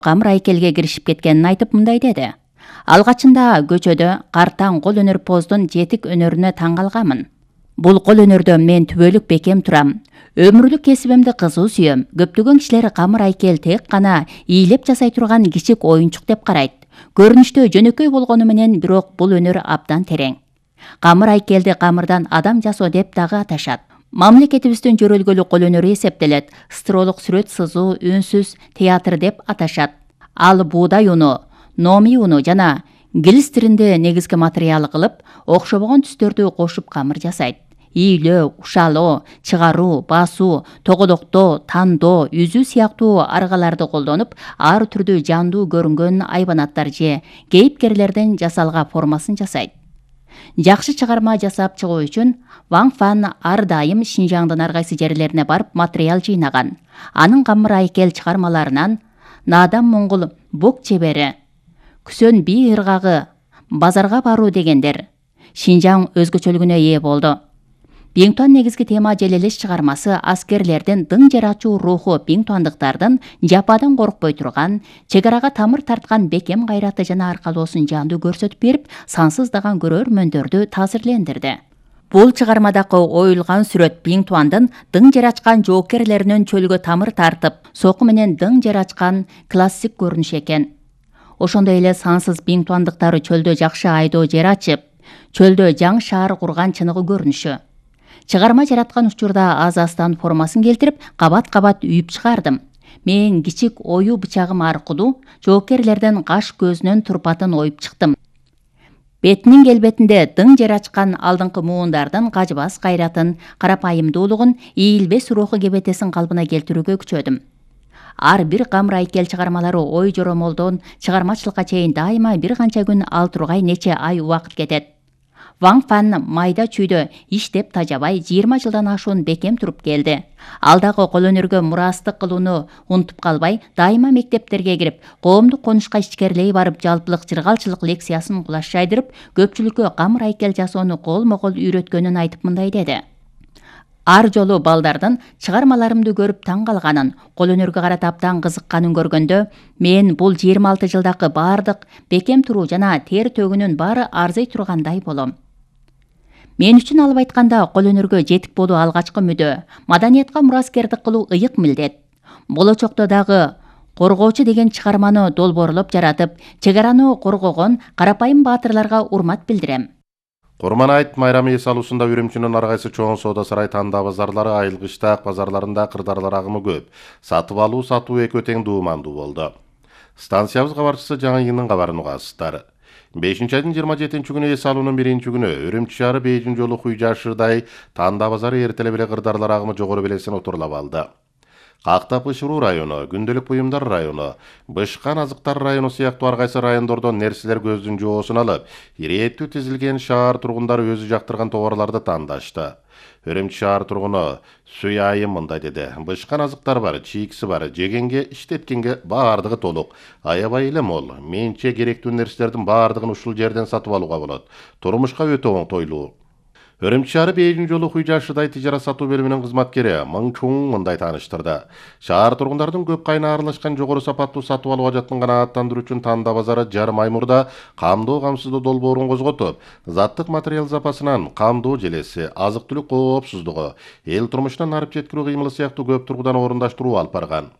камыр айкелге киришип кеткенин айтып мындай деди. Алгачында көчөдө картаң кол өнөр поздун жетик өнөрүнө таң калганмын. Бул кол өнөрдө мен түбөлүк бекем турам. Өмүрлүк кесибимди кызуу сүйөм. Көптөгөн кишилер камыр айкел тек гана ийилеп жасай турган кичик оюнчук деп карайт. Көрүнүштө жөнөкөй болгону менен бирок бул өнөр абдан терең. Камыр айкелди камырдан адам жасоо деп дагы аташат. Мамлекетибиздин жөрөлгөлүк кол өнөрү эсептелет. Стролук сүрөт сызуу, үнсүз театр деп аташат. Ал буудай уну, номи уну жана глистеринди негизги материалы кылып, окшобогон түстөрдү кошуп камыр жасайт. Ийилөө, ушалоо, чыгаруу, басуу, тоголоктоо, тандоо, үзүү сыяктуу аргаларды колдонуп, ар түрдүү жандуу көрүнгөн айбанаттар же кейипкерлердин жасалга формасын жасайт. Жакшы чыгарма жасап чыгуу үчүн Ван Фан ар дайым Шинжаңдын ар кайсы жерлерине барып материал жыйнаган. Анын камыр айкел чыгармаларынан Надан Моңгол бук чебери, Күсөн бий ыргагы, Базарга баруу дегендер Шинжаң өзгөчөлүгүнө ээ болду. Биңтуан негизги тема желелеш чыгармасы аскерлердин дың жарачуу руху биңтуандыктардын жападан коркпой турган, чек арага тамыр тарткан бекем кайраты жана аркалоосун жандуу көрсөтүп берип, сансыздаган көрөрмөндөрдү таасирлендирди. Бул чыгармадагы оюлган сүрөт биңтуандын дың жарачкан жоокерлеринин чөлгө тамыр тартып, соку менен дың жарачкан классик көрүнүш экен. Ошондой эле сансыз биңтуандыктары чөлдө жакшы айдоо жер ачып, чөлдө жаңы шаар курган чыныгы көрүнүшү. Чыгарма жараткан учурда аз-аздан формасын келтирип, кабат-кабат үйүп чыгардым. Мен кичик оюу бычагым аркылуу жоокерлердин каш көзүнүн турпатын оюп чыктым. Бетинин келбетинде дың жарачкан алдыңкы муундардын кажыбас кайратын, карапайымдуулугун, ийилбес руху кебетесин калпына келтирүүгө күчөдүм. Ар бир камыр айкел чыгармалары ой жоромолдон чыгармачылыкка чейин дайыма бир канча күн, ал тургай нече ай убакыт кетет. Ван Фан майда чүйдө иштеп тажабай 20 жылдан ашуун бекем туруп келди. Ал дагы кол өнөргө мурастык кылууну унутуп калбай, дайыма мектептерге кирип, коомдук конушка ичкерлей барып, жалпылык жыргалчылык лекциясын кулаш жайдырып, көпчүлүккө камыр айкел жасоону колмо-кол үйрөткөнүн айтып мындай деди. Ар жолу балдардын чыгармаларымды көрүп таң калганын, кол өнөргө карата абдан кызыкканын көргөндө, мен бул 26 жылдагы бардык бекем туруу жана тер төгүүнүн баары арзый тургандай болом. Мен үчүн алып айтканда кол өнөргө жетик болуу алгачкы мүдө, маданиятка мураскердик кылуу ыйык милдет. Болочокто дагы Коргоочу деген чыгарманы долбоорлоп жаратып, чек араны коргогон карапайым баатырларга урмат билдирем. Курман айт майрамы эс алуусунда Үрүмчүнүн ар кайсы чоң соода сарай танда базарлары айылгычтак базарларында кырдаарлар агымы көп. Сатып алуу сатуу экөө тең дуумандуу болду. Станциябыз кабарчысы Жаңы Йыңдын кабарын угасыздар. 5-айдын 27-күнү эс алуунун 1-күнү Үрүмчү шаары Бейжин жолу Хуйжашырдай танда базары эртеле беле кырдаарлар агымы жогору белесин отурлап алды. Кактап Ышыруу району, Күндөлүк буюмдар району, Бышкан азыктар району сыяктуу ар кайсы райондордон нерселер көздүн жоосун алып, ирээттүү тизилген шаар тургундары өзү жактырган товарларды тандашты. Үрүмчү шаар тургуну Суй Айым мындай деди. Бышкан азыктар бар, чийкиси бар, жегенге, иштеткенге баардыгы толук. Аябай эле мол. Менче керектүү нерселердин баардыгын ушул жерден сатып алууга болот. Турмушка өтө оңтойлуу. Үрүмчү шаары Бейжин жолу Хуйжашырдай тижарат сатуу бөлүмүнүн кызматкери Мың Чуң мындай тааныштырды. Шаар тургундардын көп кайна аралашкан жогору сапаттуу сатып алууга жаккан канааттандыруу үчүн танда базары жарым ай мурда камдоо камсыздоо долбоорун козготуп, заттык материал запасынан камдоо желеси, азык-түлүк коопсуздугу, эл турмушунан арып жеткирүү кыймылы сыяктуу көп тургудан орундаштыруу алып барган.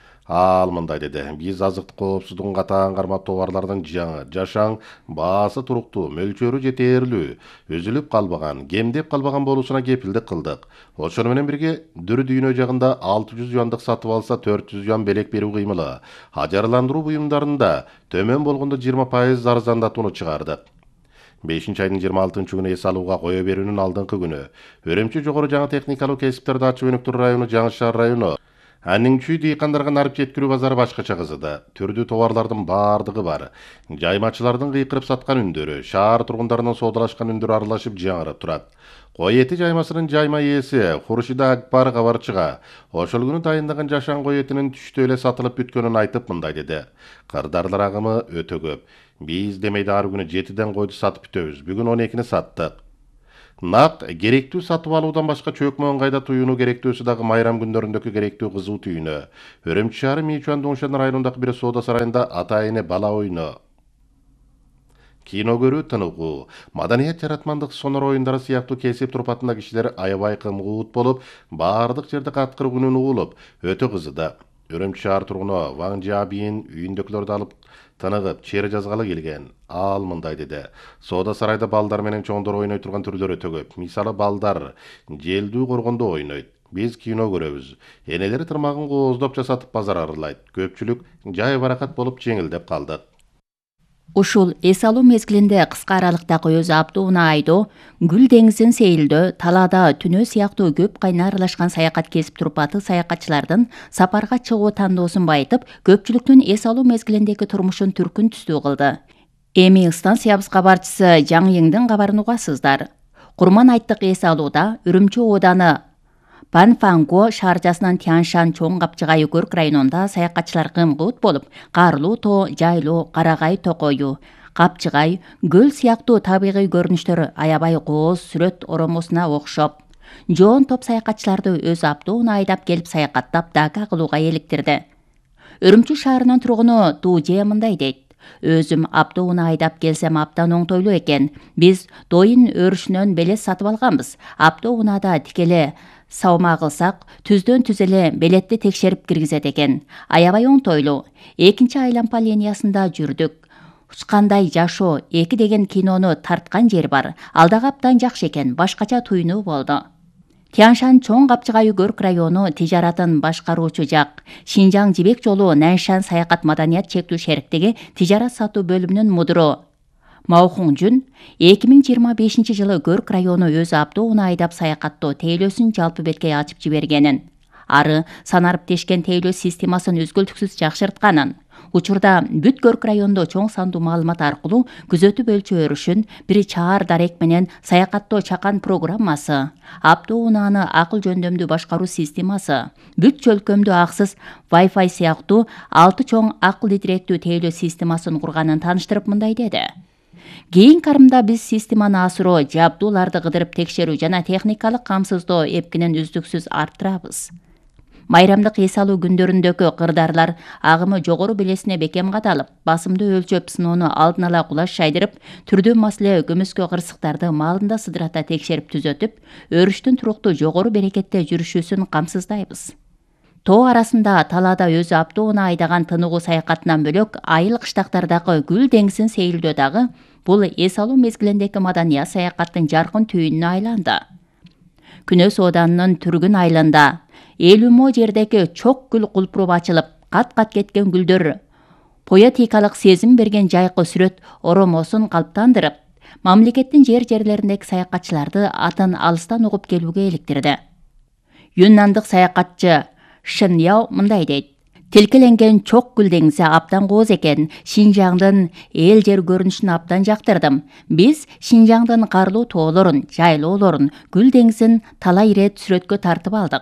Ал мындай деди. Биз азыктык коопсуздугун катаан кармап товарлардын жаңы, жашаң, баасы туруктуу, мөлчөрү жетээрлүү, үзүлүп калбаган, кемдеп калбаган болуусуна кепилдик кылдык. Ошону менен бирге дүр дүйнө жагында 600 юандык сатып алса 400 юан белек берүү кыймылы, ажарландыруу буюмдарында төмөн болгондо 20% арзандатууну чыгардык. 5-айдын 26-күнү эс алууга кое берүүнүн алдыңкы күнү Үрүмчү жогору жаңы техникалык кесиптерди ачып өнүктүрүү району Жаңы Шаар району Анныңчүй дыйкандарга арып жеткирүү базары башкача кызыды. Түрдүү товарлардын баардыгы бар. Жаймачылардын кыйкырып саткан үндөрү, шаар тургундарынын соодалашкан үндөрү аралашып жаңырып турат. Кой эти жаймасынын жайма ээси Хуршида Акбар кабарчыга ошол күнү дайындаган жашаң кой этинин түштө эле сатылып бүткөнүн айтып мындай деди. Кырдаарлар агымы өтө көп. Биз демейде ар күнү 7ден койду сатып бүтөбүз. Бүгүн 12-ни саттык. Нак керектүү сатып алуудан башка чөкмө ыңгайда туюуну керектүүсү дагы майрам күндөрүндөгү керектүү кызуу түйүнө. Өрөмчү шаары Мичуан Доңшан районундагы бир соода сарайында атайыны бала ойуну, кино көрүү тыныгуу, маданият жаратмандык сонор оюндары сыяктуу кесип турпатында кишилер аябай кымгуут болуп, баардык жерде каткыр күнүн угулуп, өтө кызыды. Өрөмчү шаар тургуну Ваң Жабийин үйүндөгүлөрдү алып тыныгып, чери жазгалы келген. Ал мындай деди. Соода сарайда балдар менен чоңдор ойной турган түрлөр өтө көп. Мисалы балдар желдүү коргондо ойнойт. Биз кино көрөбүз. Энелери тырмагын кооздоп жасатып базар арылайт. Көпчүлүк жай баракат болуп жеңилдеп калдык. Ушул эс алуу мезгилинде кыска аралыктагы өз аптууна айдоо, Гүл деңизин сейилдөө, талаада түнөө сыяктуу көп кайна аралашкан саякат кесип турпаты саякатчылардын сапарга чыгуу тандоосун байытып, көпчүлүктүн эс алуу мезгилиндеги турмушун түркүн түстүү кылды. Эми станциябыз кабарчысы Жаң Йыңдын кабарын угасыздар. Курман айттык эс алууда Үрүмчү ооданы Панфанго шаарчасынан Тяншан чоң капчыгай көрк районунда саякатчылар кымгуут болуп, Карлуу тоо, Жайлуу, Карагай токою, Капчыгай, көл сыяктуу табигый көрүнүштөр аябай кооз сүрөт оромосуна окшоп, жоон топ саякатчыларды өз аптууна айдап келип саякаттап дака кылууга эликтирди. Үрүмчү шаарынын тургуну Тuje мындай дейт. Өзүм аптууна айдап келсем аптан оңтойлуу экен. Биз дойын өрүшүнөн белес сатып алганбыз. Аптуунада тикеле саума кылсак, түздөн түз эле белетти текшерип киргизет экен. Аябай оңтойлуу. Экинчи айлампа линиясында жүрдүк. Учкандай жашоо 2 деген кинону тарткан жер бар. Алдагы аптан жакшы экен, башкача туйнуу болду. Тяншан чоң капчыгай көрк району тижаратын башкаруучу жак. Шинжаң жибек жолу Наншан саякат маданият чектүү шериктиги тижарат сатуу бөлүмүнүн мудуру Маохуңжун 2025 жылы көрк району өз аптууна айдап саякаттоо тейлөөсүн жалпы бетке ачып жибергенин, ары санарып тешкен тейлөө системасын үзгүлтүксүз жакшыртканын, учурда бүт көрк райондо чоң сандуу маалымат аркылуу күзөтүп өлчөөрүшүн, бир чаар дарек менен саякаттоо чакан программасы, аптуунаны акыл жөндөмдүү башкаруу системасы, бүт чөлкөмдүү аксыз Wi-Fi сыяктуу 6 чоң акыл идиреттүү тейлөө системасын курганын тааныштырып мындай деди. Кийин карымда биз системаны асыроо, жабдууларды кыдырып текшерүү жана техникалык камсыздоо эпкинин үздүксүз арттырабыз. Майрамдык эс алуу күндөрүндөгү кырдаарлар агымы жогору белесине бекем кадалып, басымды өлчөп сыноону алдын ала кулаш шайдырып, түрдүү маселе көмөскө кырсыктарды маалында сыдырата текшерип түзөтүп, өрүштүн туруктуу жогору берекетте жүрүшүүсүн камсыздайбыз. Тоо арасында талаада өзү аптууна айдаган тыныгуу саякатынан бөлөк, айыл кыштактардагы Гүл деңизин сейилдөө дагы бул эс алуу мезгилиндеги маданият саякаттын жаркын түйүнүнө айланды. Күнөс Ооданынын Түргүн айылында 50 мо жердеги чок гүл кулпуруп ачылып, кат-кат кеткен гүлдөр поэтикалык сезим берген жайкы сүрөт оромосун калыптандырып, мамлекеттин жерлериндеги саякатчыларды атын алыстан угуп келүүгө эликтирди. Юннандык саякатчы Шын Яо мындай дейт. Тилкеленген чок Гүл деңизи аптан кооз экен. Шинжаңдын эл жер көрүнүшүн аптан жактырдым. Биз Шинжаңдын карлуу тоолорун, жайлоолорун, Гүл деңизин талай ирет сүрөткө тартып алдык.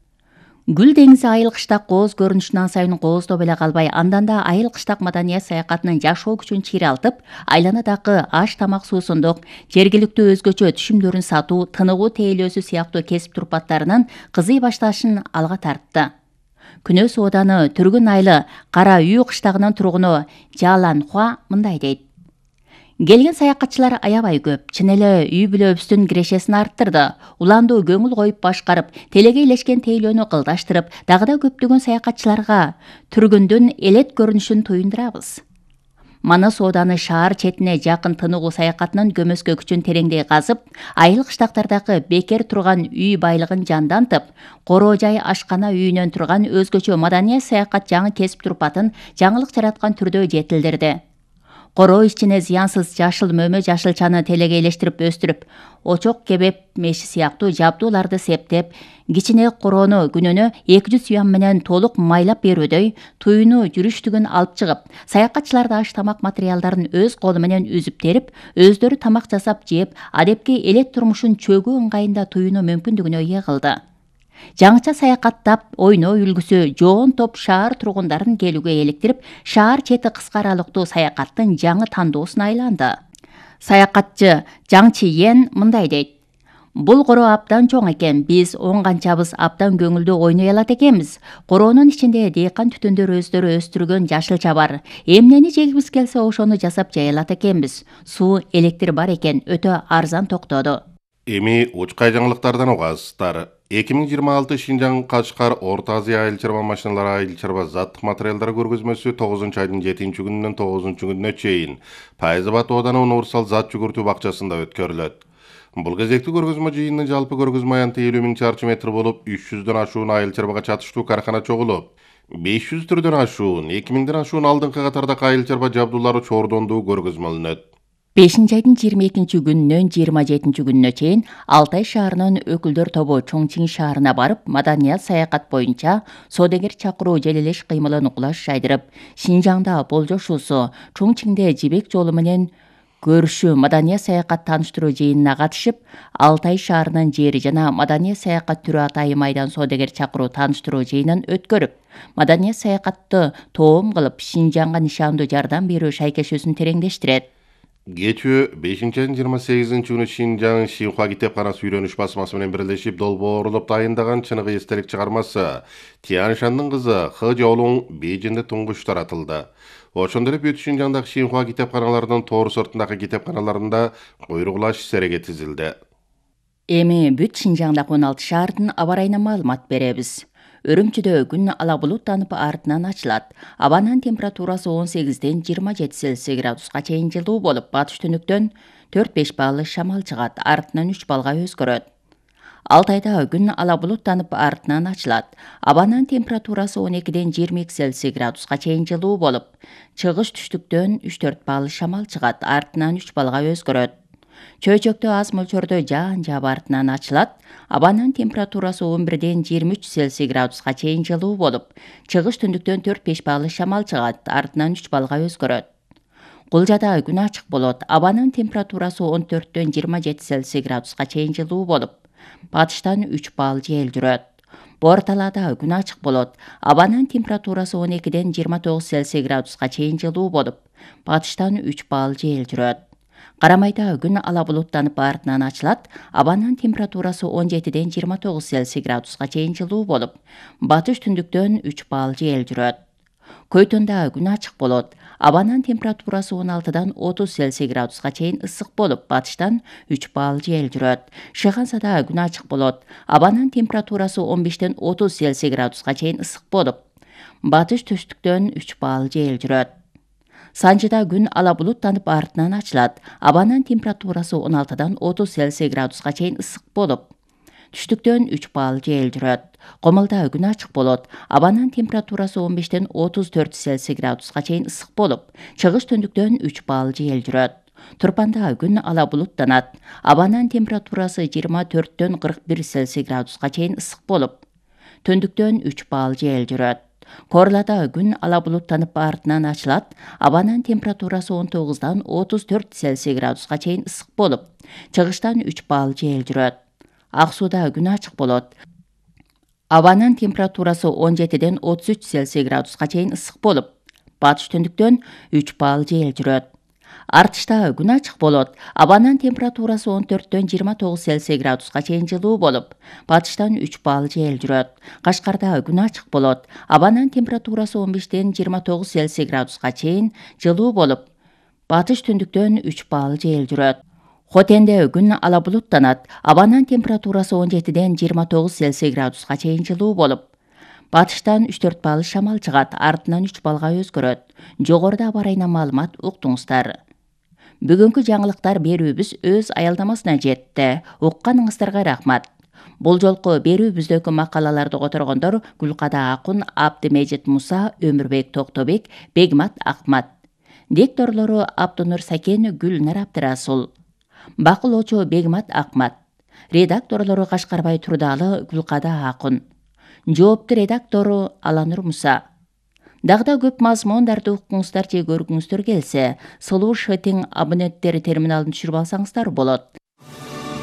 Гүл деңизи айыл кыштак кооз көрүнүшүнөн сайын кооздоп эле калбай, анданда айыл кыштак маданият саякатынын жашоо күчүн чыйралтып, айланадагы аш тамак суусундук, жергиликтүү өзгөчө түшүмдөрүн сатуу, тыныгуу тейлөөсү сыяктуу кесип турпаттарынын кызый башташын алга тартты. Күнөс Ооданы Түргүн айылы Кара үй кыштагынын тургуну Жаланхуа мындай дейт. Келген саякатчылар аябай көп. Чын эле үй бүлөбүздүн кирешесин арттырды. Уланду көңүл коюп башкарып, телеге илешкен тейлөөнү кылдаштырып, дагы да көптөгөн саякатчыларга Түргүндүн элет көрүнүшүн туюндурабыз. Манас Ооданы шаар четине жакын тыныгуу саякатынын көмөскө күчүн тереңдей казып, айыл кыштактардагы бекер турган үй байлыгын жандантып, короо жай ашкана үйүнөн турган өзгөчө маданият саякат жаңы кесип турпатын жаңылык жараткан түрдө жетилдирди. Короо ичине зыянсыз жашыл мөмө жашылчаны телеге илештирип өстүрүп, очок кебеп меши сыяктуу жабдууларды септеп, кичине короону күнүнө 200 юан менен толук майлап берүүдөй туюну жүрүштүгүн алып чыгып, саякатчыларды аш тамак материалдарын өз колу менен үзүп терип, өздөрү тамак жасап жеп, адепки элет турмушун чөгүү ыңгайында туюну мүмкүндүгүнө ээ кылды. Жаңыча саякаттап, ойноо үлгүсү жоон топ шаар тургундарын келүүгө эликтирип, шаар чети кыска аралыктуу саякаттын жаңы тандоосуна айланды. Саякатчы Жаң Чиен мындай дейт. Бул коро абдан чоң экен. Биз он канчабыз абдан көңүлдүү ойной алат экенбиз. Коронун ичинде дыйкан түтүндөр өздөрү өстүргөн жашылча бар. Эмнени жегибиз келсе ошону жасап жей алат экенбиз. Суу, электр бар экен, өтө арзан токтоду. Эми учкай жаңылыктардан угасыздар. 2026 Шинжаң Кашкар Орта Азия айыл чарба машиналары айыл чарба заттык материалдар көргөзмөсү 9 айдын 7-күнүнөн 9 күнүнө чейин Пайзабад ооданы универсал зат жүгүртүү бакчасында өткөрүлөт. Бул кезекти көргөзмө жыйынынын жалпы көргөзмө аянты 50 000 чарчы метр болуп, 300дөн ашуун айыл чарбага чатыштуу каркана чогулуп, 500 түрдөн ашуун, 2000ден ашуун алдыңкы катардагы айыл чарба жабдуулары чордондуу көргөзмөлөнөт. 5 айдын 22 күнүнөн 27 күнүнө чейин Алтай шаарынын өкүлдөр тобу Чоңчиң шаарына барып, маданият саякат боюнча соодагер чакыруу желелеш кыймылын кулаш жайдырып, Шинжаңда болжошуусу, Чоңчиңде жибек жолу менен көрүшүү маданият саякат тааныштыруу жыйынына катышып, Алтай шаарынын жери жана маданият саякат түрү атайым айдан соодагер чакыруу тааныштыруу жыйынын өткөрүп, маданият саякатты тоом кылып, Шинжаңга нишандуу жардам берүү шайкешүүсүн тереңдештирет. Кечүү 5 айдын 28 күнү Шинжаң Шинхуа китепканасы үйрөнүш басмасы менен бирлешип долбоорлоп дайындаган чыныгы эстелик чыгармасы Тианшандын кызы Хы Жолуң Бейжиңде туңгуш таратылды. Ошондой эле бүт Шинжаңдагы Шинхуа китепканаларынын тоор сыртындагы китепканаларында койругулаш сереге тизилди. Эми бүт Шинжаңдагы 16 шаардын аба ырайына маалымат беребиз. Үрүмчүдө күн ала булуттанып артынан ачылат. Абанын температурасы 18ден 27 Цельсий градуска чейин жылуу болуп, батыш түнүктөн 4-5 балл шамал чыгат, артынан 3 балга өзгөрөт. Алтайда күн ала булуттанып артынан ачылат. Абанын температурасы 12ден 22 Цельсий градуска чейин жылуу болуп, чыгыш түштүктөн 3-4 балл шамал чыгат, артынан 3 балга өзгөрөт. Чөйчөктө аз мөлчөрдө жаан жаап артынан ачылат. Абанын температурасы 11ден 23 Цельсий градуска чейин жылуу болуп, чыгыш түндүктөн 4-5 балл шамал чыгат, артынан 3 балга өзгөрөт. Кулжада күн ачык болот. Абанын температурасы 14ден 27 Цельсий градуска чейин жылуу болуп, батыштан 3 балл жел жүрөт. Борталада күн ачык болот. Абанын температурасы 12ден 29 Цельсий градуска чейин жылуу болуп, батыштан 3 балл жел жүрөт. Карамайда күн ала булуттанып артынан ачылат. Абанын температурасы 17ден 29 Цельсий градуска чейин жылуу болуп, батыш түндүктөн 3 балл жел жүрөт. Көйтөндө күн ачык болот. Абанын температурасы 16дан 30 Цельсий градуска чейин ысык болуп, батыштан 3 балл жел жүрөт. Шыгансада күн ачык болот. Абанын температурасы 15ден 30 Цельсий градуска чейин ысык болуп, батыш түштүктөн 3 балл жел жүрөт. Санжыда күн ала булуттанып артынан ачылат. Абанын температурасы 16дан 30 Цельсий градуска чейин ысык болуп, түштүктөн 3 балл жел жүрөт. Комолдо күн ачык болот. Абанын температурасы 15ден 34 Цельсий градуска чейин ысык болуп, чыгыш түндүктөн 3 балл жел жүрөт. Турпанда күн ала булуттанат. Абанын температурасы 24ден 41 Цельсий градуска чейин ысык болуп, түндүктөн 3 балл жел жүрөт. Корлада күн ала булуттанып артынан ачылат. Абанын температурасы 19дан 34 Цельсий градуска чейин ысык болуп, чыгыштан 3 балл жел жүрөт. Ак сууда күн ачык болот. Абанын температурасы 17ден 33 Цельсий градуска чейин ысык болуп, батыш түндүктөн 3 балл жел жүрөт. Артышта күн ачык болот. Абанын температурасы 14ден 29 Цельсий градуска чейин жылуу болуп, батыштан 3 балл жел жүрөт. Кашкарда күн ачык болот. Абанын температурасы 15ден 29 Цельсий градуска чейин жылуу болуп, батыш түндүктөн 3 балл жел жүрөт. Хотенде күн ала булуттанат. Абанын температурасы 17ден 29 Цельсий градуска чейин жылуу болуп, батыштан 3-4 балл шамал чыгат, артынан 3 балга өзгөрөт. Жогоруда аба ырайына маалымат уктуңуздар. Бүгүнкү жаңылыктар берүүбүз өз аялдамасына жетти. Укканыңыздарга рахмат. Бул жолку берүүбүздөгү макалаларды которгондор Гүлкада Акун, Абдымежит Муса, Өмүрбек Токтобек, Бегмат Акмат. Дикторлору Абдунур Сакен, Гүлнар Абдырасул. Бакылоочу Бегмат Акмат. Редакторлору Кашкарбай Турдалы, Гүлкада Акун. Жоопту редактору Аланур Муса. Дагда көп мазмундарды уккуңуздар же көргүңүздөр келсе, Слушать абоненттер терминалын түшүрүп алсаңыздар болот.